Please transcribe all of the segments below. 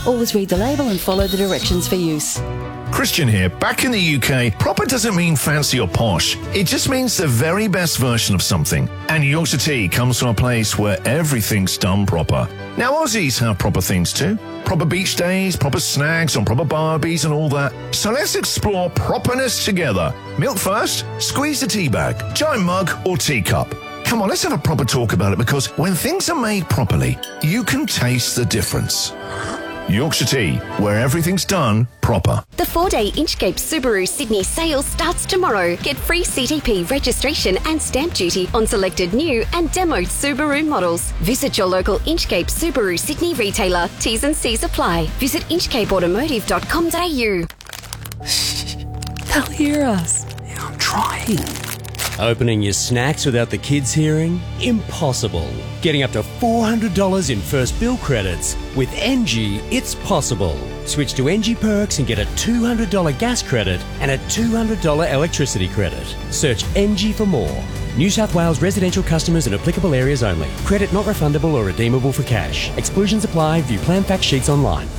Always read the label and follow the directions for use. Christian here. Back in the UK, proper doesn't mean fancy or posh. It just means the very best version of something. And Yorkshire Tea comes from a place where everything's done proper. Now, Aussies have proper things too. Proper beach days, proper snags on proper barbies and all that. So let's explore properness together. Milk first, squeeze the tea bag, giant mug or teacup. Come on, let's have a proper talk about it, because when things are made properly, you can taste the difference. Yorkshire Tea, where everything's done proper. The 4-day Inchcape Subaru Sydney sale starts tomorrow. Get free CTP registration and stamp duty on selected new and demoed Subaru models. Visit your local Inchcape Subaru Sydney retailer. T's and C's apply. Visit inchcapeautomotive.com.au. Shh, they'll hear us. Yeah, I'm trying. Opening your snacks without the kids hearing? Impossible. Getting up to $400 in first bill credits. With NG, it's possible. Switch to NG Perks and get a $200 gas credit and a $200 electricity credit. Search NG for more. New South Wales residential customers in applicable areas only. Credit not refundable or redeemable for cash. Exclusions apply. View plan fact sheets online.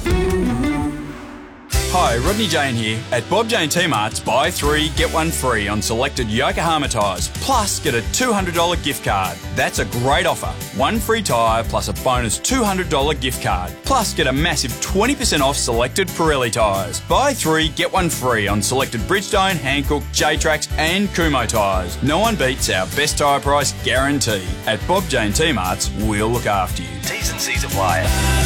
Hi, Rodney Jane here. At Bob Jane T-Mart's, buy 3, get 1 free on selected Yokohama tyres, plus get a $200 gift card. That's a great offer. 1 free tyre plus a bonus $200 gift card. Plus get a massive 20% off selected Pirelli tyres. Buy 3, get 1 free on selected Bridgestone, Hankook, J-Trax and Kumho tyres. No one beats our best tyre price guarantee. At Bob Jane T-Mart's, we'll look after you. T's and C's apply.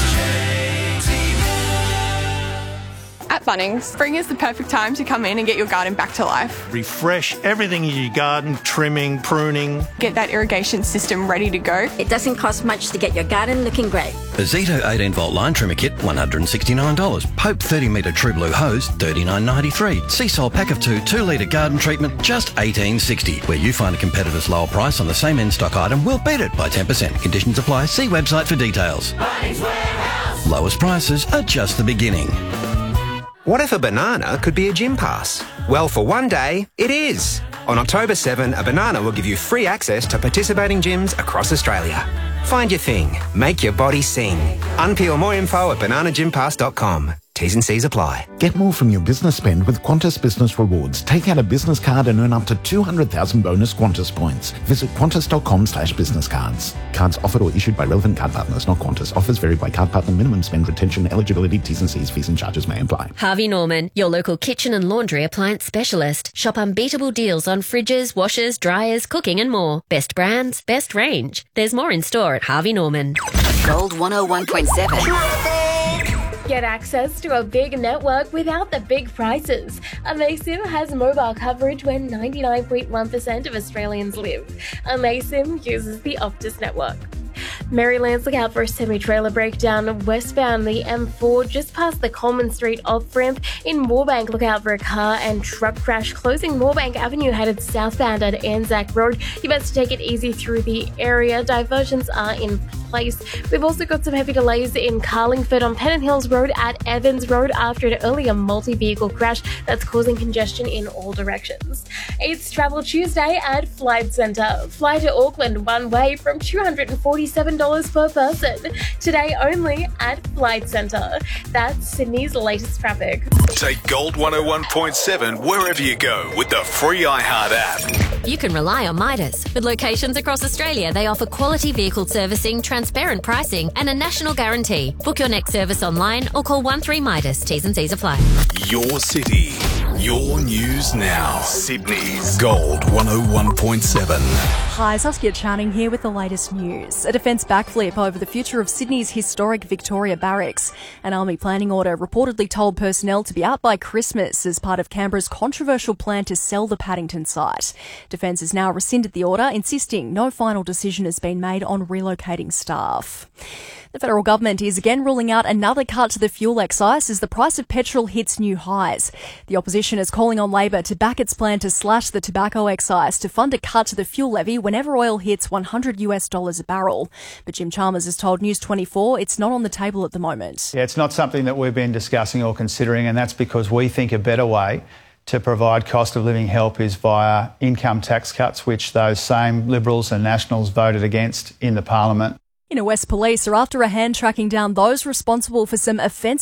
At Bunnings, spring is the perfect time to come in and get your garden back to life. Refresh everything in your garden, trimming, pruning. Get that irrigation system ready to go. It doesn't cost much to get your garden looking great. A Zito 18-volt line trimmer kit, $169. Pope 30-metre True Blue hose, $39.93. Seasol pack of 2 2-litre garden treatment, just $18.60. Where you find a competitor's lower price on the same in-stock item, we'll beat it by 10%. Conditions apply. See website for details. Bunnings Warehouse. Lowest prices are just the beginning. What if a banana could be a gym pass? Well, for one day, it is. On October 7, a banana will give you free access to participating gyms across Australia. Find your thing. Make your body sing. Unpeel more info at bananagympass.com. T's and C's apply. Get more from your business spend with Qantas Business Rewards. Take out a business card and earn up to 200,000 bonus Qantas points. Visit qantas.com/business cards. Cards offered or issued by relevant card partners, not Qantas. Offers vary by card partner. Minimum spend, retention, eligibility, T's and C's, fees and charges may apply. Harvey Norman, your local kitchen and laundry appliance specialist. Shop unbeatable deals on fridges, washers, dryers, cooking and more. Best brands, best range. There's more in store at Harvey Norman. Gold 101.7. Get access to a big network without the big prices. Amaysim has mobile coverage where 99.1% of Australians live. Amaysim uses the Optus network. Maryland's look out for a semi-trailer breakdown westbound the M4 just past the Coleman Street off-ramp. In Moorebank, look out for a car and truck crash closing Moorebank Avenue headed southbound at Anzac Road. You best take it easy through the area. Diversions are in place. We've also got some heavy delays in Carlingford on Pennant Hills Road at Evans Road after an earlier multi-vehicle crash that's causing congestion in all directions. It's Travel Tuesday at Flight Centre. Fly to Auckland one way from $247 per person. Today only at Flight Centre. That's Sydney's latest traffic. Take Gold 101.7 wherever you go with the free iHeart app. You can rely on Midas. With locations across Australia, they offer quality vehicle servicing, transparent pricing and a national guarantee. Book your next service online or call 13-MIDAS. T's and C's apply. Your city, your news now. Sydney's Gold 101.7. Hi, Saskia Channing here with the latest news. A defence backflip over the future of Sydney's historic Victoria Barracks. An army planning order reportedly told personnel to be out by Christmas as part of Canberra's controversial plan to sell the Paddington site. Defence has now rescinded the order, insisting no final decision has been made on relocating staff. The federal government is again ruling out another cut to the fuel excise as the price of petrol hits new highs. The opposition is calling on Labor to back its plan to slash the tobacco excise to fund a cut to the fuel levy whenever oil hits $100 a barrel. But Jim Chalmers has told News 24 it's not on the table at the moment. Yeah, it's not something that we've been discussing or considering, and that's because we think a better way to provide cost of living help is via income tax cuts, which those same Liberals and Nationals voted against in the Parliament. Inner West Police are after a hand tracking down those responsible for some offensive